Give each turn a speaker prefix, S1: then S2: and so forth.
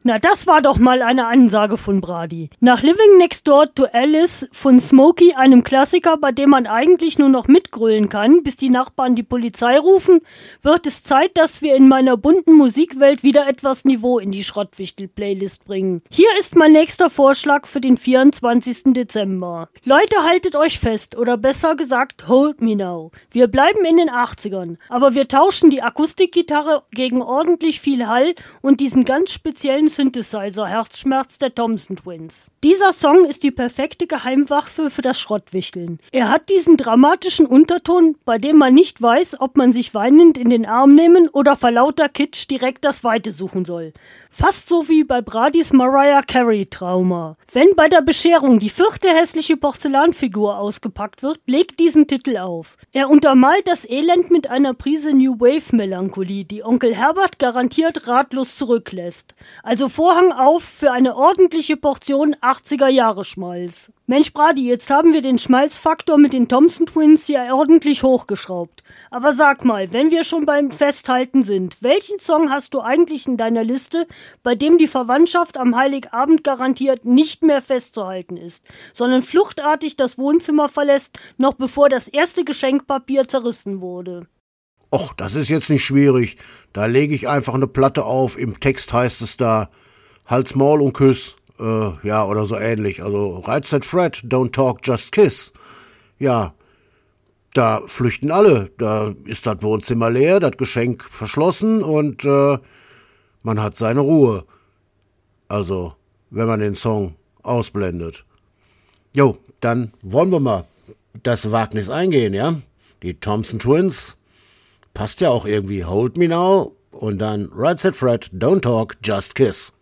S1: Na, das war doch mal eine Ansage von Brady. Nach Living Next Door to Alice von Smokey, einem Klassiker, bei dem man eigentlich nur noch mitgrölen kann, bis die Nachbarn die Polizei rufen, wird es Zeit, dass wir in meiner bunten Musikwelt wieder etwas Niveau in die Schrottwichtel-Playlist bringen. Hier ist mein nächster Vorschlag für den 24. Dezember. Leute, haltet euch fest, oder besser gesagt, hold me now. Wir bleiben in den 80ern, aber wir tauschen die Akustikgitarre gegen ordentlich viel Hall und diesen ganz speziellen Synthesizer Herzschmerz der Thompson Twins. Dieser Song ist die perfekte Geheimwaffe für das Schrottwichteln. Er hat diesen dramatischen Unterton, bei dem man nicht weiß, ob man sich weinend in den Arm nehmen oder vor lauter Kitsch direkt das Weite suchen soll. Fast so wie bei Bradys Mariah Carey Trauma. Wenn bei der Bescherung die 4. hässliche Porzellanfigur ausgepackt wird, legt diesen Titel auf. Er untermalt das Elend mit einer Prise New Wave Melancholie, die Onkel Herbert garantiert ratlos zurücklässt. Also Vorhang auf für eine ordentliche Portion 80er Jahre Schmalz. Mensch Brady, jetzt haben wir den Schmalzfaktor mit den Thompson Twins ja ordentlich hochgeschraubt. Aber sag mal, wenn wir schon beim Festhalten sind, welchen Song hast du eigentlich in deiner Liste, bei dem die Verwandtschaft am Heiligabend garantiert nicht mehr festzuhalten ist, sondern fluchtartig das Wohnzimmer verlässt, noch bevor das erste Geschenkpapier zerrissen wurde?
S2: Och, das ist jetzt nicht schwierig. Da lege ich einfach eine Platte auf. Im Text heißt es da, Halt's Maul und Küss. Ja, oder so ähnlich. Also, Right Said Fred, don't talk, just kiss. Ja, da flüchten alle. Da ist das Wohnzimmer leer, das Geschenk verschlossen und man hat seine Ruhe. Also, wenn man den Song ausblendet. Jo, dann wollen wir mal das Wagnis eingehen, ja? Die Thompson Twins. Passt ja auch irgendwie. Hold Me Now und dann Right Said Fred, don't talk, just kiss.